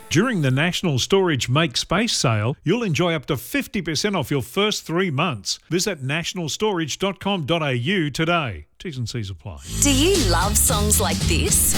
During the National Storage Make Space sale, you'll enjoy up to 50% off your first 3 months. Visit nationalstorage.com.au today. T's and C's apply. Do you love songs like this?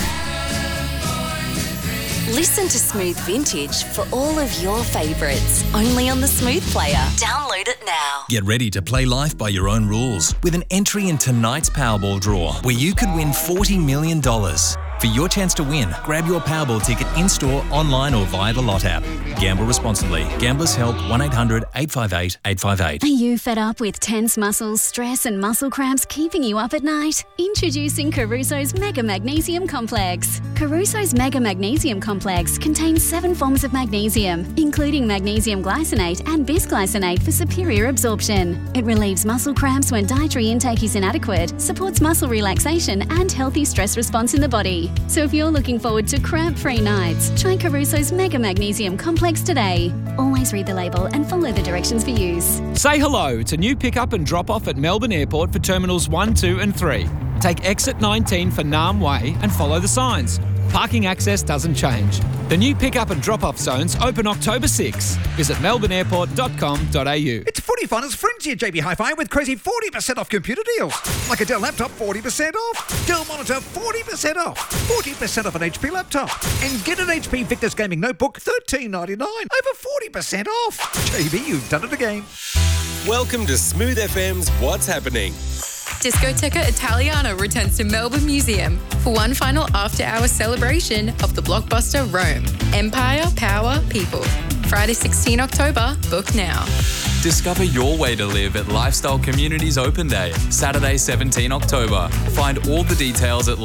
Listen to Smooth Vintage for all of your favourites, only on the Smooth Player. Download it now. Get ready to play life by your own rules with an entry in tonight's Powerball draw, where you could win $40 million. For your chance to win, grab your Powerball ticket in-store, online or via the Lot app. Gamble responsibly. Gamblers Help 1-800-858-858. Are you fed up with tense muscles, stress and muscle cramps keeping you up at night? Introducing Caruso's Mega Magnesium Complex. Caruso's Mega Magnesium Complex contains 7 forms of magnesium, including magnesium glycinate and bisglycinate for superior absorption. It relieves muscle cramps when dietary intake is inadequate, supports muscle relaxation and healthy stress response in the body. So if you're looking forward to cramp-free nights, try Caruso's Mega Magnesium Complex today. Always read the label and follow the directions for use. Say hello to new pick-up and drop-off at Melbourne Airport for Terminals 1, 2 and 3. Take exit 19 for Nam Way and follow the signs. Parking access doesn't change. The new pick-up and drop-off zones open October 6. Visit melbourneairport.com.au. It's Footy Finals Frenzy at JB Hi-Fi with crazy 40% off computer deals. Like a Dell laptop, 40% off. Dell monitor, 40% off. 40% off an HP laptop. And get an HP Victus Gaming Notebook, $13.99. Over 40% off. JB, you've done it again. Welcome to Smooth FM's What's Happening. Discoteca Italiana returns to Melbourne Museum for one final after-hour celebration of the blockbuster Rome. Empire, Power, People. Friday 16 October, book now. Discover your way to live at Lifestyle Communities Open Day, Saturday 17 October. Find all the details at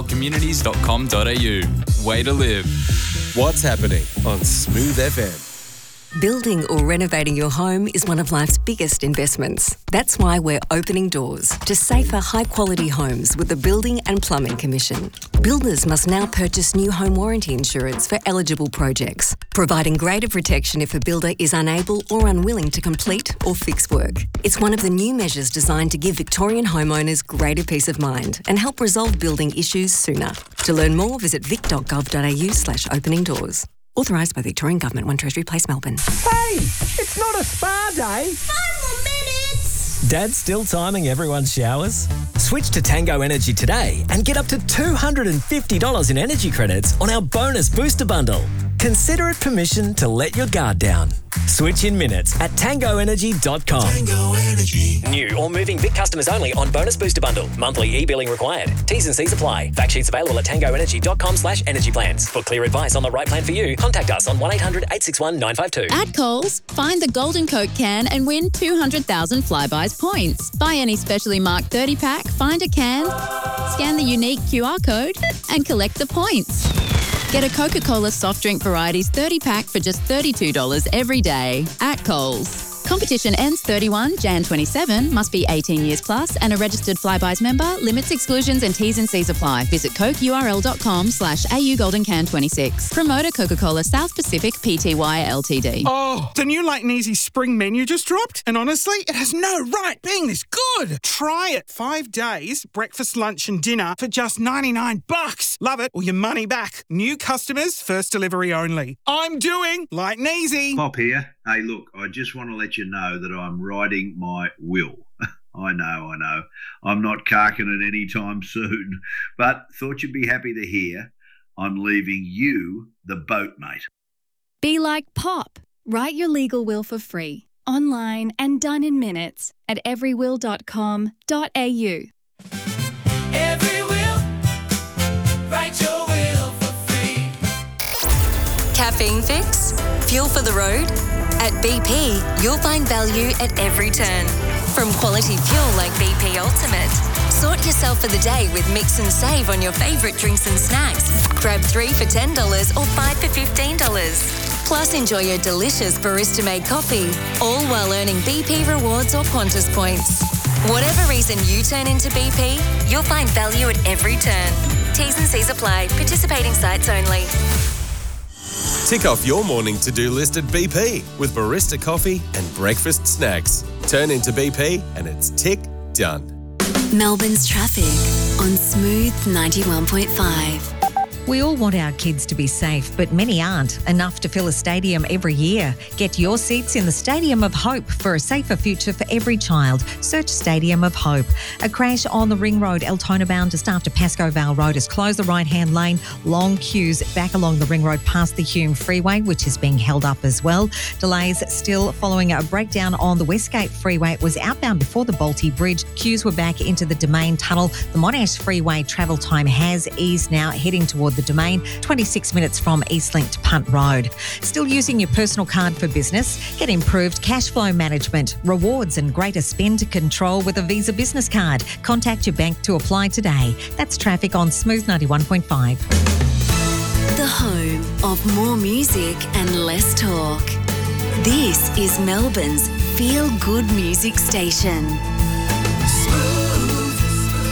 lifestylecommunities.com.au. Way to live. What's Happening on Smooth FM. Building or renovating your home is one of life's biggest investments. That's why we're opening doors to safer, high-quality homes with the Building and Plumbing Commission. Builders must now purchase new home warranty insurance for eligible projects, providing greater protection if a builder is unable or unwilling to complete or fix work. It's one of the new measures designed to give Victorian homeowners greater peace of mind and help resolve building issues sooner. To learn more, visit vic.gov.au/opening doors. Authorised by the Victorian Government, 1 Treasury Place, Melbourne. Hey, it's not a spa day. 5 more minutes. Dad's still timing everyone's showers? Switch to Tango Energy today and get up to $250 in energy credits on our bonus booster bundle. Consider it permission to let your guard down. Switch in minutes at tangoenergy.com. Tango Energy. New or moving Vic customers only on bonus booster bundle. Monthly e-billing required. T's and C's apply. Fact sheets available at tangoenergy.com/energy plans. For clear advice on the right plan for you, contact us on 1-800-861-952. At Coles, find the Golden Coke can and win 200,000 Flybuys points. Buy any specially marked 30-pack, find a can, scan the unique QR code and collect the points. Get a Coca-Cola soft drink varieties 30-pack for just $32 every day at Coles. Competition ends 31 Jan 27. Must be 18 years plus and a registered Flybuys member. Limits, exclusions and T's and C's apply. Visit cokeurl.com/AU Golden Can 26. Promoter Coca-Cola South Pacific Pty Ltd. Oh, the new Light and Easy spring menu just dropped, and honestly, it has no right being this good. Try it. 5 days, breakfast, lunch and dinner for just $99. Love it or your money back. New customers, first delivery only. I'm doing Light and Easy. Pop here. Hey, look, I just want to let you know that I'm writing my will. I know. I'm not carking it anytime soon, but thought you'd be happy to hear I'm leaving you the boat, mate. Be like Pop. Write your legal will for free, online and done in minutes at everywill.com.au. Every will, write your will for free. Caffeine fix? Fuel for the road? At BP, you'll find value at every turn. From quality fuel like BP Ultimate. Sort yourself for the day with Mix and Save on your favourite drinks and snacks. Grab 3 for $10 or 5 for $15. Plus, enjoy your delicious barista-made coffee, all while earning BP rewards or Qantas points. Whatever reason you turn into BP, you'll find value at every turn. T's and C's apply. Participating sites only. Tick off your morning to-do list at BP with barista coffee and breakfast snacks. Turn into BP and it's tick done. Melbourne's traffic on Smooth 91.5. We all want our kids to be safe, but many aren't, enough to fill a stadium every year. Get your seats in the Stadium of Hope for a safer future for every child. Search Stadium of Hope. A crash on the Ring Road, Altona bound just after Pascoe Vale Road has closed the right-hand lane. Long queues back along the Ring Road past the Hume Freeway, which is being held up as well. Delays still following a breakdown on the Westgate Freeway. It was outbound before the Bolte Bridge. Queues were back into the Domain Tunnel. The Monash Freeway travel time has eased now, heading toward the Domain, 26 minutes from Eastlink to Punt Road. Still using your personal card for business? Get improved cash flow management, rewards and greater spend control with a Visa Business Card. Contact your bank to apply today. That's traffic on Smooth 91.5. The home of more music and less talk. This is Melbourne's feel-good music station. Smooth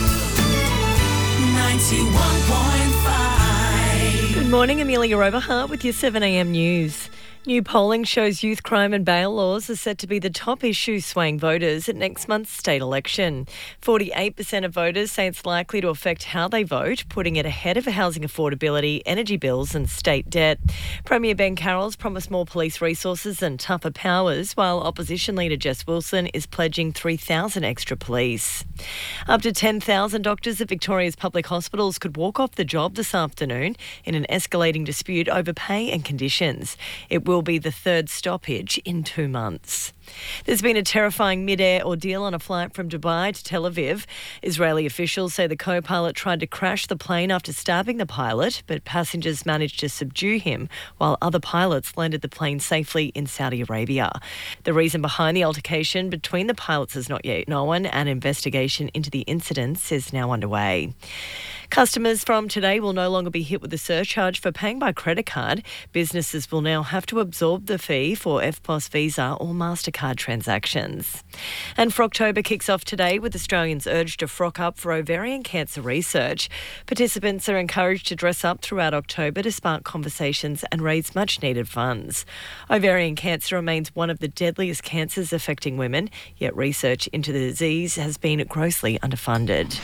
91.5. Good morning, Amelia Overhart with your 7am news. New polling shows youth crime and bail laws are set to be the top issue swaying voters at next month's state election. 48% of voters say it's likely to affect how they vote, putting it ahead of housing affordability, energy bills and state debt. Premier Ben Carroll's promised more police resources and tougher powers, while opposition leader Jess Wilson is pledging 3,000 extra police. Up to 10,000 doctors at Victoria's public hospitals could walk off the job this afternoon in an escalating dispute over pay and conditions. It will be the third stoppage in 2 months. There's been a terrifying mid-air ordeal on a flight from Dubai to Tel Aviv. Israeli officials say the co-pilot tried to crash the plane after stabbing the pilot, but passengers managed to subdue him while other pilots landed the plane safely in Saudi Arabia. The reason behind the altercation between the pilots is not yet known. An investigation into the incidents is now underway. Customers from today will no longer be hit with a surcharge for paying by credit card. Businesses will now have to absorb the fee for EFTPOS, Visa or MasterCard transactions. And Frocktober kicks off today with Australians urged to frock up for ovarian cancer research. Participants are encouraged to dress up throughout October to spark conversations and raise much-needed funds. Ovarian cancer remains one of the deadliest cancers affecting women, yet research into the disease has been grossly underfunded.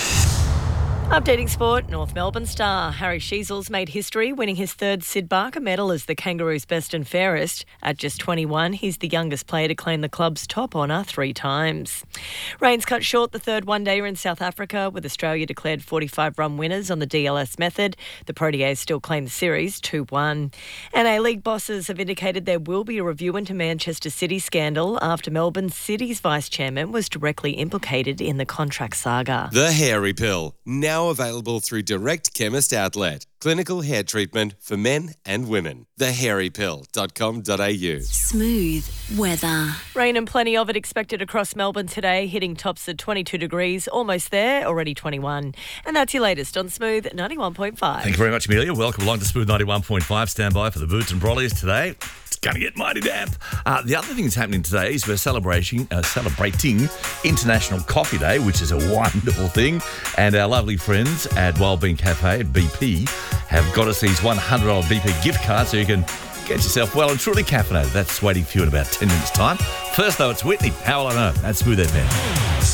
Updating sport, North Melbourne star Harry Sheasels made history, winning his third Sid Barker medal as the Kangaroos' best and fairest. At just 21, he's the youngest player to claim the club's top honour 3 times. Rains cut short the third one-dayer in South Africa, with Australia declared 45-run winners on the DLS method. The Proteas still claim the series 2-1. And A-League bosses have indicated there will be a review into Manchester City scandal after Melbourne City's vice-chairman was directly implicated in the contract saga. The Hairy Pill, now available through Direct Chemist Outlet. Clinical hair treatment for men and women. thehairypill.com.au. Smooth weather. Rain and plenty of it expected across Melbourne today, hitting tops at 22 degrees, almost there, already 21. And that's your latest on Smooth 91.5. Thank you very much, Amelia. Welcome along to Smooth 91.5. Stand by for the Boots and Brollies today. It's going to get mighty damp. The other thing that's happening today is we're celebrating International Coffee Day, which is a wonderful thing. And our lovely friends at Wildbean Cafe at BP have got us these $100 BP gift cards so you can get yourself well and truly caffeinated. That's waiting for you in about 10 minutes' time. First, though, it's Whitney. How will I know? That's Smooth FM.